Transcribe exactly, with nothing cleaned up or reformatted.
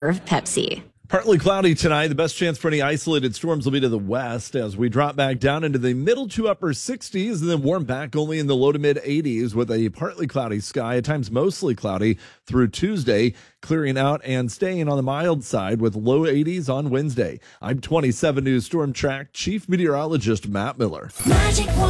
Pepsi. Partly cloudy tonight. The best chance for any isolated storms will be to the west as we drop back down into the middle to upper sixties and then warm back only in the low to mid eighties with a partly cloudy sky, at times mostly cloudy through Tuesday, clearing out and staying on the mild side with low eighties on Wednesday. I'm twenty-seven News Storm Track Chief Meteorologist Matt Miller. Magic